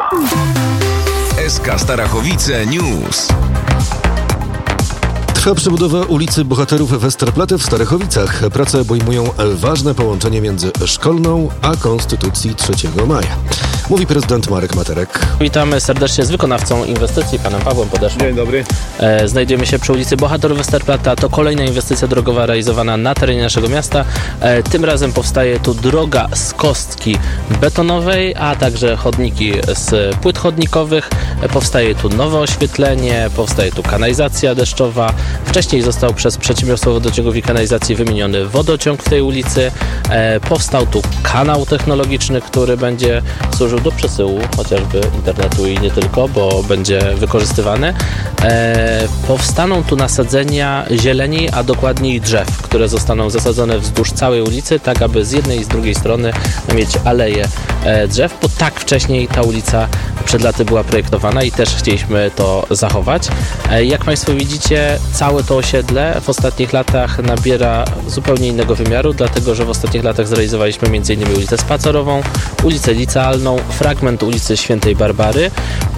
SK Starachowice News. Trwa przebudowa ulicy Bohaterów Westerplatte w Starachowicach. Prace obejmują ważne połączenie między Szkolną a Konstytucji 3 maja. Mówi prezydent Marek Materek. Witamy serdecznie z wykonawcą inwestycji, panem Pawłem Podeszłą. Dzień dobry. Znajdziemy się przy ulicy Bohaterów Westerplatte. To kolejna inwestycja drogowa realizowana na terenie naszego miasta. Tym razem powstaje tu droga z kostki betonowej, a także chodniki z płyt chodnikowych. Powstaje tu nowe oświetlenie, powstaje tu kanalizacja deszczowa. Wcześniej został przez Przedsiębiorstwo Wodociągów i Kanalizacji wymieniony wodociąg w tej ulicy. Powstał tu kanał technologiczny, który będzie służył do przesyłu chociażby internetu i nie tylko, bo będzie wykorzystywany. Powstaną tu nasadzenia zieleni, a dokładniej drzew, które zostaną zasadzone wzdłuż całej ulicy, tak aby z jednej i z drugiej strony mieć aleje drzew, bo tak wcześniej ta ulica przed laty była projektowana i też chcieliśmy to zachować. Jak Państwo widzicie, całe to osiedle w ostatnich latach nabiera zupełnie innego wymiaru, dlatego że w ostatnich latach zrealizowaliśmy m.in. ulicę Spacerową, ulicę Licealną, fragment ulicy Świętej Barbary,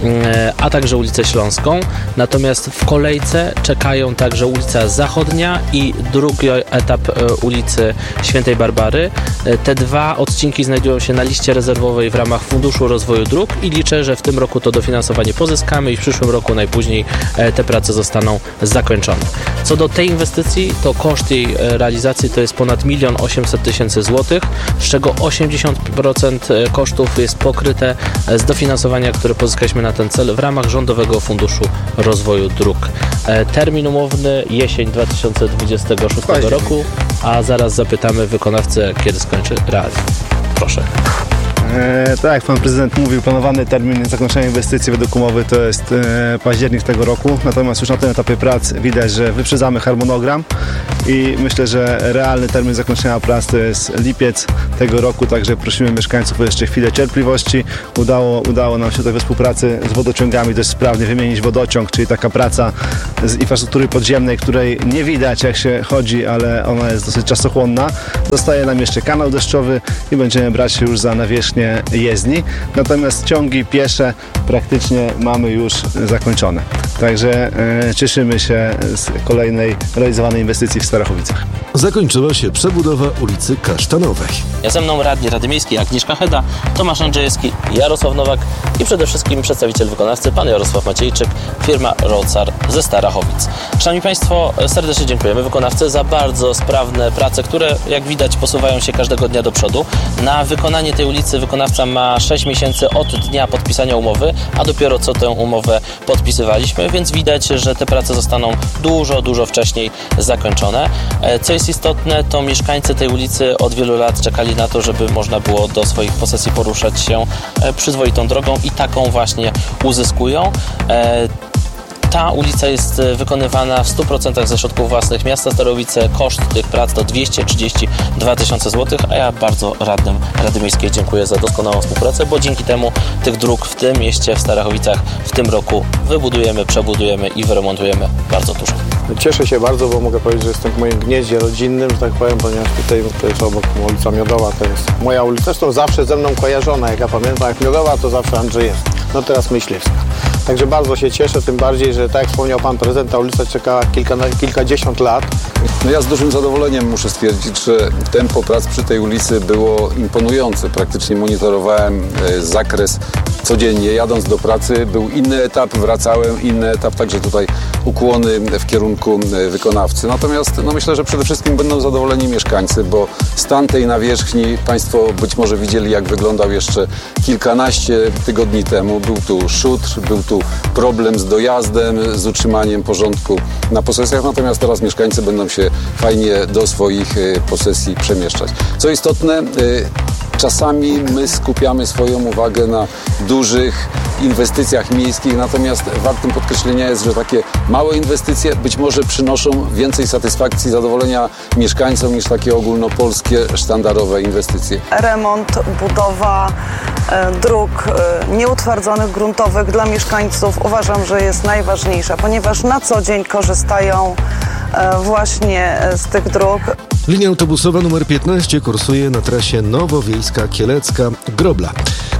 a także ulicę Śląską. Natomiast w kolejce czekają także ulica Zachodnia i drugi etap ulicy Świętej Barbary. Te dwa odcinki znajdują się na liście rezerwowej w ramach Funduszu Rozwoju Dróg i liczę, że w tym roku to dofinansowanie pozyskamy i w przyszłym roku najpóźniej te prace zostaną zakończone. Co do tej inwestycji, to koszt jej realizacji to jest ponad 1 800 000 złotych, z czego 80% kosztów jest pokryte z dofinansowania, które pozyskaliśmy na ten cel w ramach Rządowego Funduszu Rozwoju Dróg. Termin umowny jesień 2026 roku, a zaraz zapytamy wykonawcę, kiedy skończy realizację. Proszę. Tak jak pan prezydent mówił, planowany termin zakończenia inwestycji według umowy to jest październik tego roku, natomiast już na tym etapie prac widać, że wyprzedzamy harmonogram i myślę, że realny termin zakończenia prac to jest lipiec tego roku, także prosimy mieszkańców o jeszcze chwilę cierpliwości. Udało nam się tutaj we współpracy z wodociągami dość sprawnie wymienić wodociąg, czyli taka praca z infrastruktury podziemnej, której nie widać jak się chodzi, ale ona jest dosyć czasochłonna. Zostaje nam jeszcze kanał deszczowy i będziemy brać się już za nawierzchnię jezdni, natomiast ciągi piesze praktycznie mamy już zakończone. Także cieszymy się z kolejnej realizowanej inwestycji w Starachowicach. Zakończyła się przebudowa ulicy Kasztanowej. Ze mną radni Rady Miejskiej Agnieszka Heda, Tomasz Andrzejewski, Jarosław Nowak i przede wszystkim przedstawiciel wykonawcy, pan Jarosław Maciejczyk, firma Rocar ze Starachowic. Szanowni Państwo, serdecznie dziękujemy wykonawcy za bardzo sprawne prace, które jak widać posuwają się każdego dnia do przodu. Na wykonanie tej ulicy wykonawca ma 6 miesięcy od dnia podpisania umowy, a dopiero co tę umowę podpisywaliśmy, więc widać, że te prace zostaną dużo wcześniej zakończone. Co jest istotne, to mieszkańcy tej ulicy od wielu lat czekali na to, żeby można było do swoich posesji poruszać się przyzwoitą drogą i taką właśnie uzyskują. Ta ulica jest wykonywana w 100% ze środków własnych miasta Starowice. Koszt tych prac to 232 000 złotych, a ja bardzo radnym Rady Miejskiej dziękuję za doskonałą współpracę, bo dzięki temu tych dróg w tym mieście, w Starachowicach w tym roku wybudujemy, przebudujemy i wyremontujemy bardzo dużo. Cieszę się bardzo, bo mogę powiedzieć, że jestem w moim gnieździe rodzinnym, że tak powiem, ponieważ tutaj to jest obok ulica Miodowa, to jest moja ulica, zresztą zawsze ze mną kojarzona, jak ja pamiętam, jak Miodowa, to zawsze Andrzejewska, no teraz Myśliwska. Także bardzo się cieszę, tym bardziej, że tak jak wspomniał pan prezydent, ta ulica czekała kilkadziesiąt lat. No ja z dużym zadowoleniem muszę stwierdzić, że tempo prac przy tej ulicy było imponujące. Praktycznie monitorowałem zakres codziennie. Jadąc do pracy był inny etap, wracałem, inny etap, także tutaj ukłony w kierunku wykonawcy. Natomiast myślę, że przede wszystkim będą zadowoleni mieszkańcy, bo stan tej nawierzchni Państwo być może widzieli, jak wyglądał jeszcze kilkanaście tygodni temu. Był tu szutr, był tu problem z dojazdem, z utrzymaniem porządku na posesjach, natomiast teraz mieszkańcy będą się fajnie do swoich posesji przemieszczać. Co istotne, czasami my skupiamy swoją uwagę na dużych inwestycjach miejskich, natomiast wartym podkreślenia jest, że takie małe inwestycje być może przynoszą więcej satysfakcji i zadowolenia mieszkańcom niż takie ogólnopolskie, sztandarowe inwestycje. Remont, budowa dróg nieutwardzonych, gruntowych dla mieszkańców uważam, że jest najważniejsza, ponieważ na co dzień korzystają właśnie z tych dróg. Linia autobusowa nr 15 kursuje na trasie Nowowiejska-Kielecka-Grobla.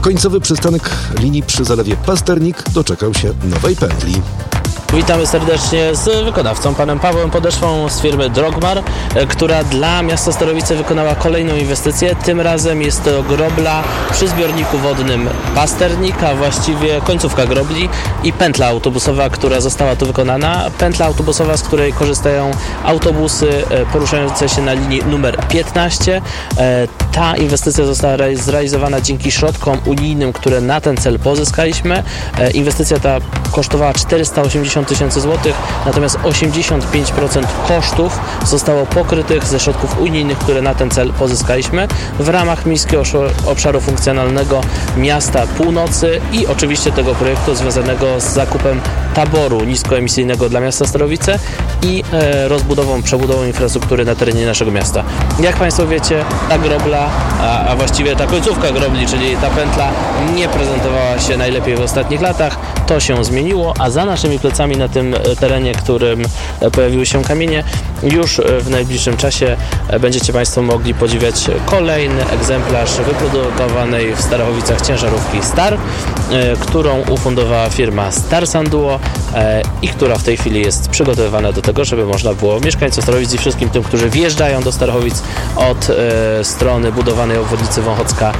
Końcowy przystanek linii przy zalewie Pasternik doczekał się nowej pętli. Witamy serdecznie z wykonawcą, panem Pawłem Podeszwą z firmy Drogmar, która dla miasta Starachowice wykonała kolejną inwestycję. Tym razem jest to grobla przy zbiorniku wodnym Pasternik, a właściwie końcówka grobli i pętla autobusowa, która została tu wykonana. Pętla autobusowa, z której korzystają autobusy poruszające się na linii numer 15. Ta inwestycja została zrealizowana dzięki środkom unijnym, które na ten cel pozyskaliśmy. Inwestycja ta kosztowała 480 tysięcy złotych, natomiast 85% kosztów zostało pokrytych ze środków unijnych, które na ten cel pozyskaliśmy w ramach Miejskiego Obszaru Funkcjonalnego Miasta Północy i oczywiście tego projektu związanego z zakupem taboru niskoemisyjnego dla miasta Starachowice i rozbudową, przebudową infrastruktury na terenie naszego miasta. Jak Państwo wiecie, ta grobla, a właściwie ta końcówka grobli, czyli ta pętla, nie prezentowała się najlepiej w ostatnich latach. To się zmieniło, a za naszymi plecami na tym terenie, którym pojawiły się kamienie, już w najbliższym czasie będziecie Państwo mogli podziwiać kolejny egzemplarz wyprodukowanej w Starachowicach ciężarówki Star, którą ufundowała firma Star Sanduo i która w tej chwili jest przygotowywana do tego, żeby można było mieszkańcom Starachowic i wszystkim tym, którzy wjeżdżają do Starachowic od strony budowanej obwodnicy Wąchocka,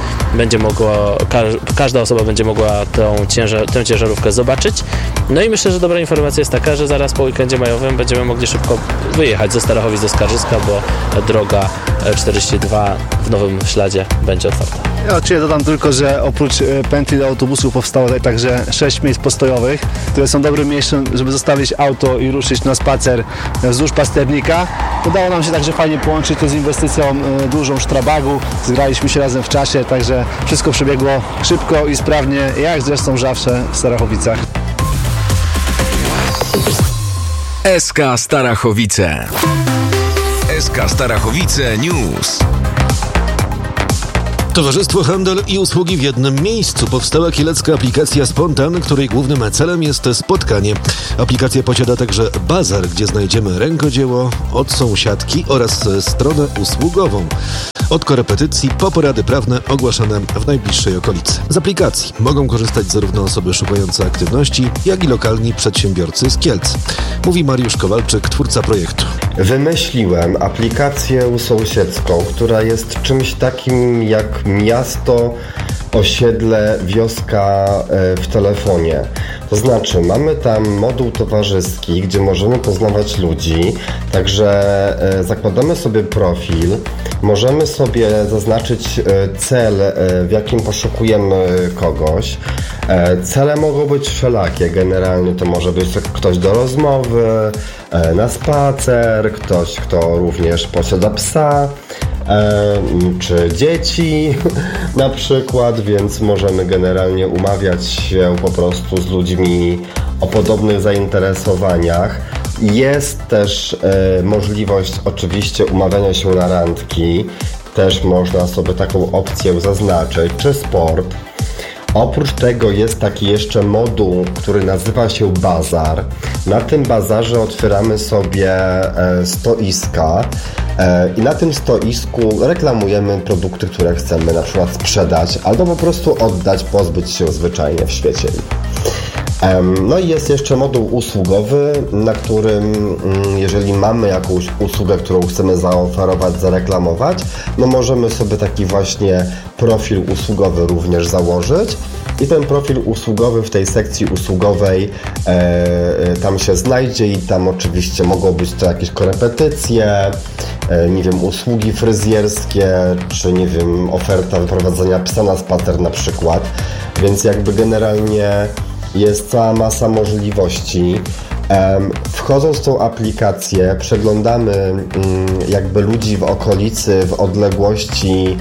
każda osoba będzie mogła tę ciężarówkę zobaczyć. No i myślę, że dobra informacja jest taka, że zaraz po weekendzie majowym będziemy mogli szybko wyjechać ze Starachowic do Skarżyska, bo droga 42 w Nowym Śladzie będzie otwarta. Ja oczywiście dodam tylko, że oprócz pętli do autobusów powstało tutaj także 6 miejsc postojowych, które są dobrym miejscem, żeby zostawić auto i ruszyć na spacer wzdłuż Pasternika. Udało nam się także fajnie połączyć to z inwestycją dużą Sztrabagu. Zgraliśmy się razem w czasie, także wszystko przebiegło szybko i sprawnie, jak zresztą zawsze w Starachowicach. SK Starachowice. SK Starachowice News. Towarzystwo Handel i Usługi w jednym miejscu. Powstała kielecka aplikacja Spontan, której głównym celem jest spotkanie. Aplikacja posiada także bazar, gdzie znajdziemy rękodzieło od sąsiadki oraz stronę usługową. Od korepetycji po porady prawne ogłaszane w najbliższej okolicy. Z aplikacji mogą korzystać zarówno osoby szukające aktywności, jak i lokalni przedsiębiorcy z Kielc. Mówi Mariusz Kowalczyk, twórca projektu. Wymyśliłem aplikację sąsiedzką, która jest czymś takim jak miasto, osiedle, wioska w telefonie. To znaczy mamy tam moduł towarzyski, gdzie możemy poznawać ludzi, także zakładamy sobie profil, możemy sobie zaznaczyć cel, w jakim poszukujemy kogoś. Cele mogą być wszelakie, generalnie to może być ktoś do rozmowy, na spacer, ktoś, kto również posiada psa, czy dzieci na przykład, więc możemy generalnie umawiać się po prostu z ludźmi o podobnych zainteresowaniach. Jest też możliwość oczywiście umawiania się na randki, też można sobie taką opcję zaznaczyć, czy sport. Oprócz tego jest taki jeszcze moduł, który nazywa się bazar. Na tym bazarze otwieramy sobie stoiska i na tym stoisku reklamujemy produkty, które chcemy na przykład sprzedać albo po prostu oddać, pozbyć się zwyczajnie w świecie. No i jest jeszcze moduł usługowy, na którym jeżeli mamy jakąś usługę, którą chcemy zaoferować, zareklamować, no możemy sobie taki właśnie profil usługowy również założyć i ten profil usługowy w tej sekcji usługowej tam się znajdzie i tam oczywiście mogą być to jakieś korepetycje, nie wiem, usługi fryzjerskie, czy nie wiem, oferta wyprowadzenia psa na spacer na przykład, więc jakby generalnie jest cała masa możliwości. Wchodząc w tą aplikację przeglądamy jakby ludzi w okolicy, w odległości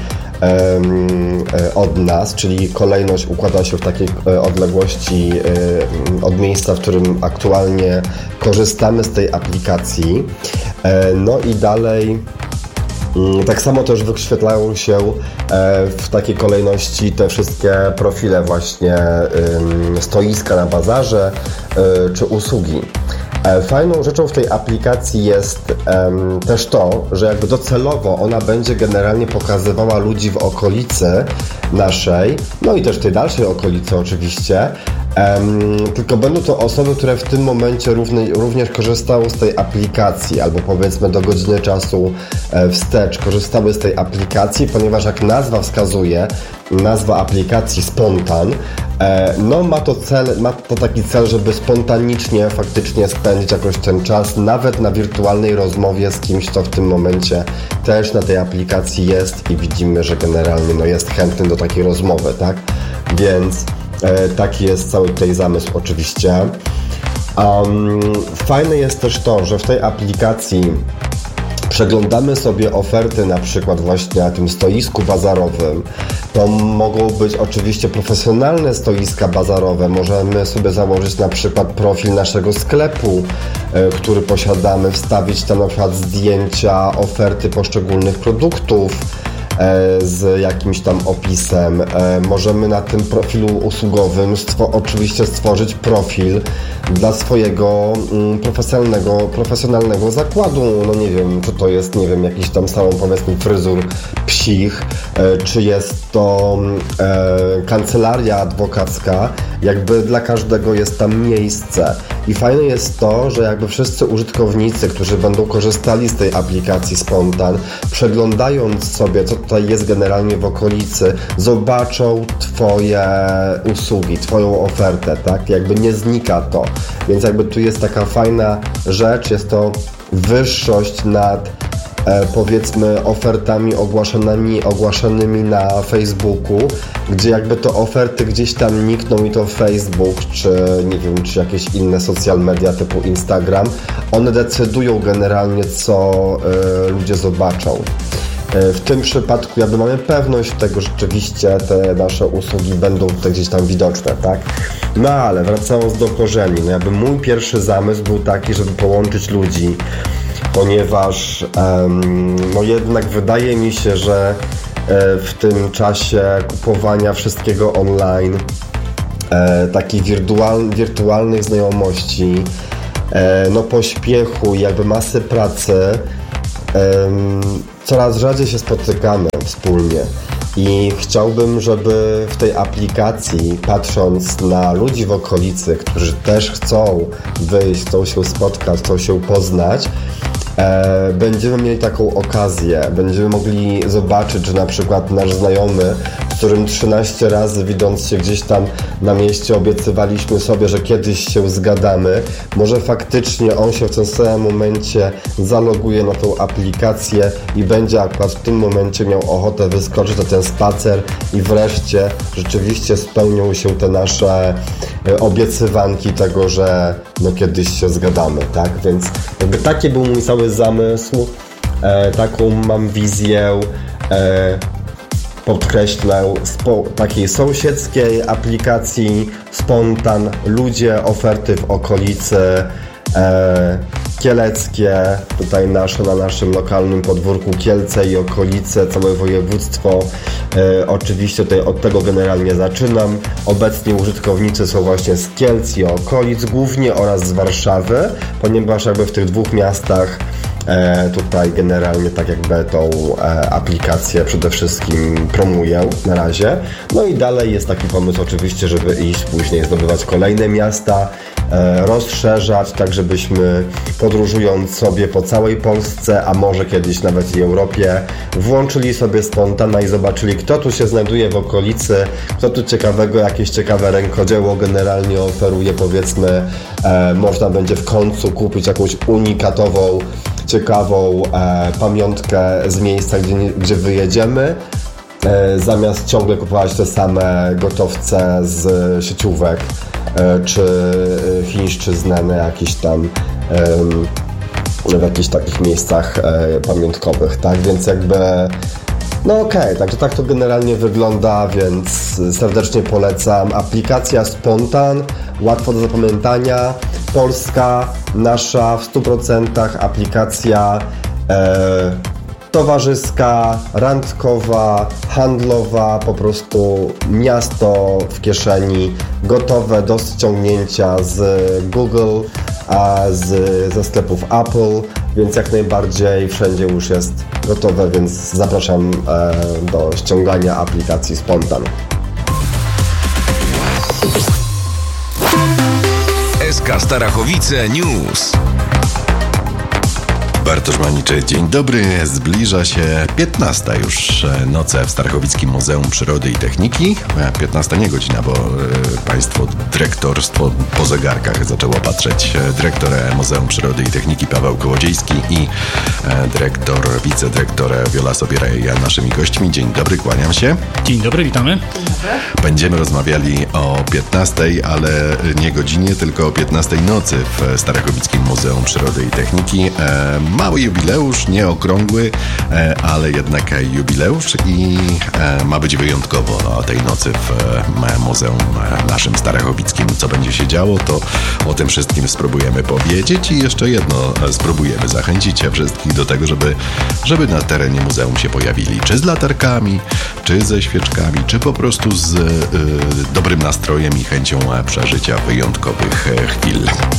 od nas, czyli kolejność układa się w takiej odległości od miejsca, w którym aktualnie korzystamy z tej aplikacji. No i dalej tak samo też wyświetlają się w takiej kolejności te wszystkie profile właśnie stoiska na bazarze czy usługi. Fajną rzeczą w tej aplikacji jest też to, że jakby docelowo ona będzie generalnie pokazywała ludzi w okolicy naszej, no i też tej dalszej okolicy oczywiście, tylko będą to osoby, które w tym momencie również korzystały z tej aplikacji, albo powiedzmy do godziny czasu wstecz korzystały z tej aplikacji, ponieważ jak nazwa wskazuje, nazwa aplikacji Spontan, no ma to taki cel, żeby spontanicznie faktycznie spędzić jakoś ten czas, nawet na wirtualnej rozmowie z kimś, kto w tym momencie też na tej aplikacji jest i widzimy, że generalnie no, jest chętny do takiej rozmowy, tak? Więc taki jest cały tutaj zamysł oczywiście. Fajne jest też to, że w tej aplikacji przeglądamy sobie oferty na przykład właśnie na tym stoisku bazarowym. To mogą być oczywiście profesjonalne stoiska bazarowe. Możemy sobie założyć na przykład profil naszego sklepu, który posiadamy, wstawić tam na przykład zdjęcia, oferty poszczególnych produktów z jakimś tam opisem. Możemy na tym profilu usługowym oczywiście stworzyć profil dla swojego profesjonalnego zakładu. No nie wiem, czy to jest, nie wiem, jakiś tam salon powiedzmy fryzur psich, czy jest to kancelaria adwokacka. Jakby dla każdego jest tam miejsce. I fajne jest to, że jakby wszyscy użytkownicy, którzy będą korzystali z tej aplikacji Spontan, przeglądając sobie, co tutaj jest generalnie w okolicy, zobaczą Twoje usługi, Twoją ofertę, tak? Jakby nie znika to. Więc jakby tu jest taka fajna rzecz, jest to wyższość nad powiedzmy ofertami ogłaszanymi na Facebooku, gdzie jakby to oferty gdzieś tam nikną i to Facebook, czy nie wiem, czy jakieś inne social media typu Instagram, one decydują generalnie, co ludzie zobaczą. W tym przypadku jakby mamy pewność tego, że rzeczywiście te nasze usługi będą tutaj gdzieś tam widoczne, tak? No ale wracając do korzeni, no jakby mój pierwszy zamysł był taki, żeby połączyć ludzi, ponieważ no jednak wydaje mi się, że w tym czasie kupowania wszystkiego online, takich wirtualnych znajomości, no pośpiechu i jakby masy pracy, coraz rzadziej się spotykamy wspólnie. I chciałbym, żeby w tej aplikacji, patrząc na ludzi w okolicy, którzy też chcą wyjść, chcą się spotkać, chcą się poznać, będziemy mieli taką okazję, będziemy mogli zobaczyć, że na przykład nasz znajomy, z którym 13 razy widząc się gdzieś tam na mieście obiecywaliśmy sobie, że kiedyś się zgadamy, może faktycznie on się w tym samym momencie zaloguje na tą aplikację i będzie akurat w tym momencie miał ochotę wyskoczyć na ten spacer i wreszcie rzeczywiście spełnią się te nasze obiecywanki tego, że no kiedyś się zgadamy, tak? Więc jakby taki był mój cały zamysł, taką mam wizję, podkreślę, takiej sąsiedzkiej aplikacji Spontan, ludzie, oferty w okolicy kieleckie, tutaj na naszym lokalnym podwórku Kielce i okolice, całe województwo. Oczywiście tutaj od tego generalnie zaczynam. Obecnie użytkownicy są właśnie z Kielc i okolic głównie oraz z Warszawy, ponieważ jakby w tych dwóch miastach tutaj generalnie tak jakby tą aplikację przede wszystkim promuję na razie. No i dalej jest taki pomysł oczywiście, żeby iść później, zdobywać kolejne miasta, rozszerzać, tak żebyśmy podróżując sobie po całej Polsce, a może kiedyś nawet i Europie, włączyli sobie Spontana i zobaczyli, kto tu się znajduje w okolicy, kto tu ciekawego, jakieś ciekawe rękodzieło generalnie oferuje, powiedzmy, można będzie w końcu kupić jakąś unikatową, ciekawą pamiątkę z miejsca, gdzie wyjedziemy, zamiast ciągle kupować te same gotowce z sieciówek, czy chińszczyznę jakieś tam w jakichś takich miejscach pamiątkowych, tak? Więc jakby no okej, także tak to generalnie wygląda, więc serdecznie polecam. Aplikacja Spontan, łatwo do zapamiętania, polska, nasza w 100% aplikacja towarzyska, randkowa, handlowa, po prostu miasto w kieszeni, gotowe do ściągnięcia z Google a ze sklepów Apple, więc jak najbardziej wszędzie już jest gotowe, więc zapraszam do ściągania aplikacji Spontan. SK Starachowice News. Bartosz Maniczy, dzień dobry. Zbliża się 15 już noce w Starachowickim Muzeum Przyrody i Techniki. 15 nie godzina, bo państwo dyrektorstwo po zegarkach zaczęło patrzeć. Dyrektor Muzeum Przyrody i Techniki Paweł Kołodziejski i wicedyrektor Wiola Sobieraj naszymi gośćmi. Dzień dobry, kłaniam się. Dzień dobry, witamy. Będziemy rozmawiali o 15, ale nie godzinie, tylko o 15 nocy w Starachowickim Muzeum Przyrody i Techniki. Mały jubileusz, nie okrągły, ale jednak jubileusz i ma być wyjątkowo o tej nocy w Muzeum naszym Starachowickim. Co będzie się działo, to o tym wszystkim spróbujemy powiedzieć i jeszcze jedno, spróbujemy zachęcić wszystkich do tego, żeby na terenie muzeum się pojawili. Czy z latarkami, czy ze świeczkami, czy po prostu z dobrym nastrojem i chęcią przeżycia wyjątkowych chwil.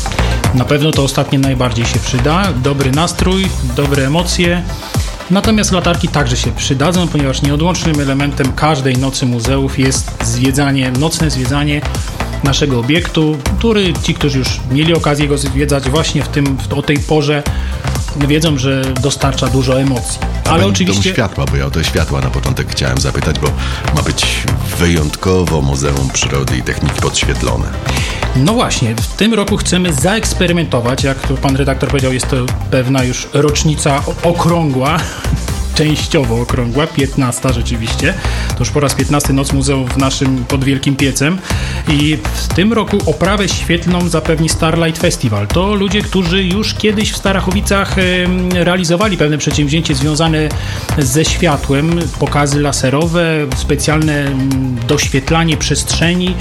Na pewno to ostatnie najbardziej się przyda. Dobry nastrój, dobre emocje. Natomiast latarki także się przydadzą, ponieważ nieodłącznym elementem każdej nocy muzeów jest nocne zwiedzanie naszego obiektu, który ci, którzy już mieli okazję go zwiedzać właśnie o tej porze, wiedzą, że dostarcza dużo emocji. Ale oczywiście Dom Światła, bo ja o te światła na początek chciałem zapytać, bo ma być wyjątkowo Muzeum Przyrody i Techniki podświetlone. No właśnie, w tym roku chcemy zaeksperymentować, jak pan redaktor powiedział, jest to pewna już rocznica okrągła, częściowo okrągła, 15 rzeczywiście. To już po raz 15 Noc Muzeum w naszym pod Wielkim Piecem i w tym roku oprawę świetlną zapewni Starlight Festival. To ludzie, którzy już kiedyś w Starachowicach realizowali pewne przedsięwzięcie związane ze światłem, pokazy laserowe, specjalne doświetlanie przestrzeni,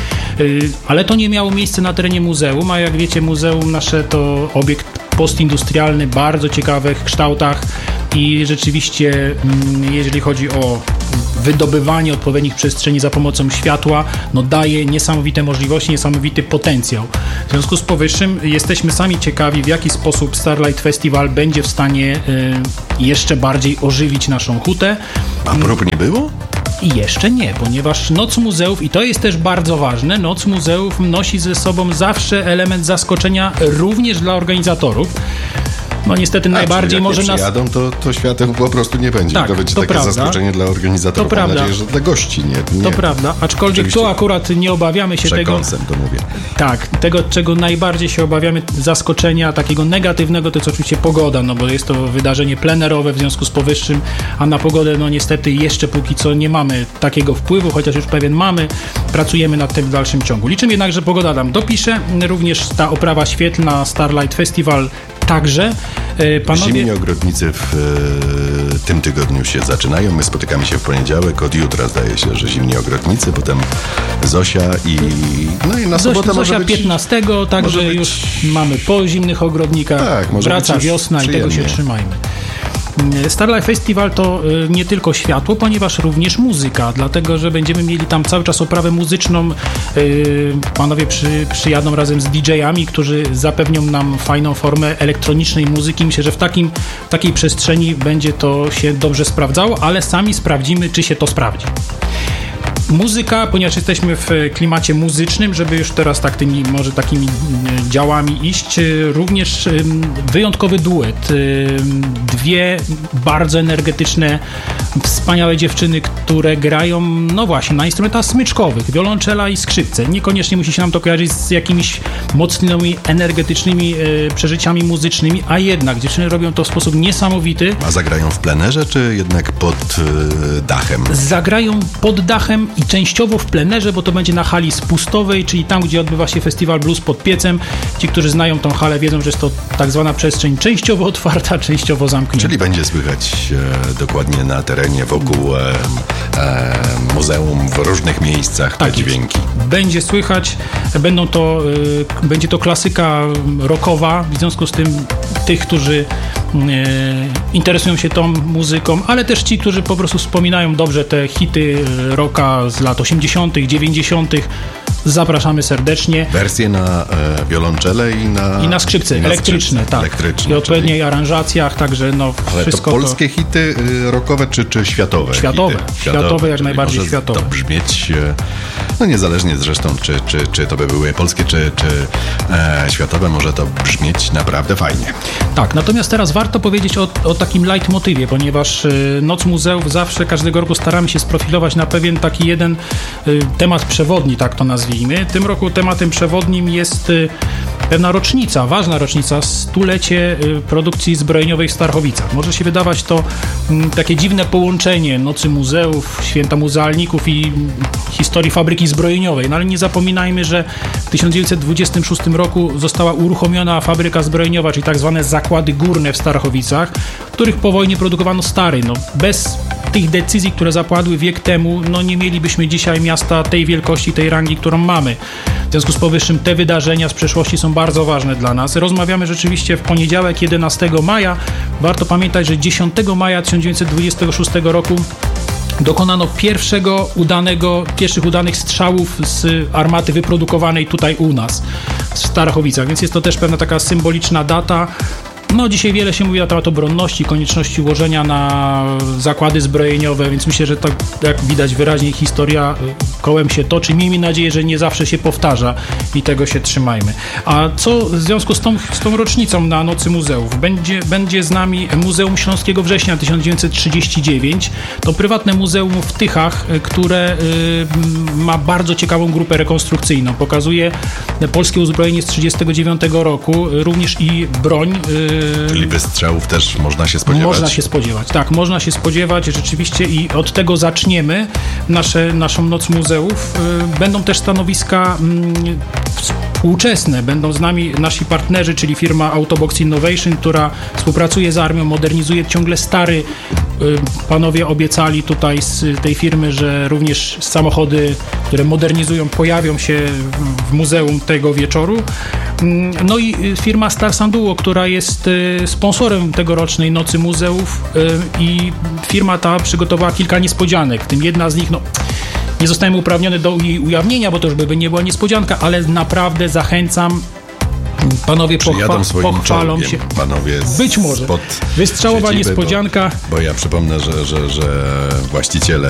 ale to nie miało miejsca na terenie muzeum, a jak wiecie, muzeum nasze to obiekt postindustrialny, bardzo ciekawych kształtach i rzeczywiście jeżeli chodzi o wydobywanie odpowiednich przestrzeni za pomocą światła, no daje niesamowite możliwości, niesamowity potencjał. W związku z powyższym jesteśmy sami ciekawi, w jaki sposób Starlight Festival będzie w stanie jeszcze bardziej ożywić naszą hutę. A prób nie było? I jeszcze nie, ponieważ Noc Muzeów, i to jest też bardzo ważne, Noc Muzeów nosi ze sobą zawsze element zaskoczenia również dla organizatorów. No niestety najbardziej może nas... przyjadą, to świateł po prostu nie będzie. Tak, to będzie to takie prawda. zaskoczenie dla organizatorów. To Mam prawda. nadzieję, że dla gości nie. To prawda, aczkolwiek Oczywiście tu akurat nie obawiamy się tego... przekąsem to mówię. Tak, tego, czego najbardziej się obawiamy, zaskoczenia takiego negatywnego, to jest oczywiście pogoda, no bo jest to wydarzenie plenerowe w związku z powyższym, a na pogodę no niestety jeszcze póki co nie mamy takiego wpływu, chociaż już pewien mamy, pracujemy nad tym w dalszym ciągu. Liczymy jednak, że pogoda nam dopisze, również ta oprawa świetlna Starlight Festival także. Panowie... Zimni ogrodnicy w tym tygodniu się zaczynają. My spotykamy się w poniedziałek. Od jutra zdaje się, że zimni ogrodnicy, potem Zosia i na sobotę Zosia może być... 15, także może być... już mamy po zimnych ogrodnikach. Tak, może wraca być już wiosna i tego się przyjemnie. trzymajmy. Starlight Festival to nie tylko światło, ponieważ również muzyka, dlatego, że będziemy mieli tam cały czas oprawę muzyczną. Panowie przyjadą razem z DJ-ami, którzy zapewnią nam fajną formę elektronicznej muzyki. Myślę, że w takiej przestrzeni będzie to się dobrze sprawdzało, ale sami sprawdzimy, czy się to sprawdzi. Muzyka, ponieważ jesteśmy w klimacie muzycznym, żeby już teraz takimi działami iść, również wyjątkowy duet. Dwie bardzo energetyczne, wspaniałe dziewczyny, które grają, no właśnie, na instrumentach smyczkowych, wiolonczela i skrzypce. Niekoniecznie musi się nam to kojarzyć z jakimiś mocnymi, energetycznymi przeżyciami muzycznymi, a jednak dziewczyny robią to w sposób niesamowity. A zagrają w plenerze, czy jednak pod dachem? Zagrają pod dachem i częściowo w plenerze, bo to będzie na hali spustowej, czyli tam, gdzie odbywa się festiwal Blues pod Piecem. Ci, którzy znają tą halę, wiedzą, że jest to tak zwana przestrzeń częściowo otwarta, częściowo zamknięta. Czyli będzie słychać dokładnie na terenie, wokół muzeum, w różnych miejscach te dźwięki. Będzie słychać, będzie to klasyka rockowa, w związku z tym tych, którzy interesują się tą muzyką, ale też ci, którzy po prostu wspominają dobrze te hity rocka z lat 80., 90., zapraszamy serdecznie. Wersje na wiolonczele i na skrzypce elektryczne, tak. I o odpowiedniej aranżacjach, także ale wszystko to polskie hity rockowe czy światowe? Światowe, jak najbardziej może światowe. To brzmieć, niezależnie zresztą, czy to by były polskie, czy światowe, może to brzmieć naprawdę fajnie. Tak, natomiast teraz warto powiedzieć o takim leitmotywie, ponieważ Noc Muzeów zawsze każdego roku staramy się sprofilować na pewien taki jeden temat przewodni, tak to nazwijmy. Tym roku tematem przewodnim jest pewna rocznica, ważna rocznica, 100-lecie produkcji zbrojeniowej w Starchowicach. Może się wydawać to takie dziwne połączenie Nocy Muzeów, Święta Muzealników i historii fabryki zbrojeniowej, ale nie zapominajmy, że w 1926 roku została uruchomiona fabryka zbrojeniowa, czyli tak zwane zakłady górne w Starchowicach, w których po wojnie produkowano stary. Bez tych decyzji, które zapadły wiek temu, nie mielibyśmy dzisiaj miasta tej wielkości, tej rangi, którą mamy. W związku z powyższym te wydarzenia z przeszłości są bardzo ważne dla nas. Rozmawiamy rzeczywiście w poniedziałek 11 maja. Warto pamiętać, że 10 maja 1926 roku dokonano pierwszych udanych strzałów z armaty wyprodukowanej tutaj u nas w Starachowicach, więc jest to też pewna taka symboliczna data. Dzisiaj wiele się mówi na temat obronności, konieczności ułożenia na zakłady zbrojeniowe, więc myślę, że tak jak widać wyraźnie historia kołem się toczy. Miejmy nadzieję, że nie zawsze się powtarza i tego się trzymajmy. A co w związku z tą rocznicą na Nocy Muzeów? Będzie z nami Muzeum Śląskiego Września 1939. To prywatne muzeum w Tychach, które ma bardzo ciekawą grupę rekonstrukcyjną. Pokazuje polskie uzbrojenie z 1939 roku, również i broń. Czyli wystrzałów też można się spodziewać? Można się spodziewać, tak, można się spodziewać rzeczywiście i od tego zaczniemy naszą Noc Muzeów. Będą też stanowiska współczesne, będą z nami nasi partnerzy, czyli firma Autobox Innovation, która współpracuje z armią, modernizuje ciągle stary. Panowie obiecali tutaj z tej firmy, że również samochody, które modernizują, pojawią się w muzeum tego wieczoru. I firma Star Sanduło, która jest sponsorem tegorocznej Nocy Muzeów i firma ta przygotowała kilka niespodzianek, w tym jedna z nich, nie zostałem uprawniony do jej ujawnienia, bo to już by nie była niespodzianka, ale naprawdę zachęcam. Panowie pochwalą się. Panowie być może. Wystrzałowa niespodzianka. Bo ja przypomnę, że właściciele